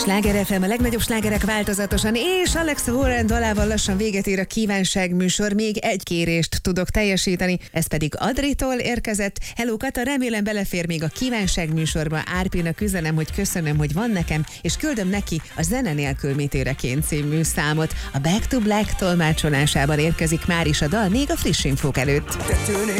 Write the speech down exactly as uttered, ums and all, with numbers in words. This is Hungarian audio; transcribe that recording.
Sláger ef em, a legnagyobb slágerek változatosan, és Alex Warren dalával lassan véget ér a kívánság műsor. Még egy kérést tudok teljesíteni, ez pedig Adritól érkezett. Hello Kata, remélem belefér még a kívánság műsorba. Árpinak üzenem, hogy köszönöm, hogy van nekem, és küldöm neki a Zene nélkül mit éreként című számot. A Back to Black tolmácsolásában érkezik már is a dal, még a friss infók előtt. Tető